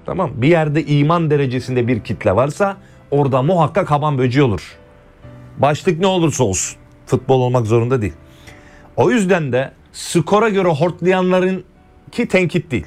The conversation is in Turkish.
Tamam. Bir yerde iman derecesinde bir kitle varsa orada muhakkak haban böceği olur. Başlık ne olursa olsun. Futbol olmak zorunda değil. O yüzden de skora göre hortlayanların ki tenkit değil.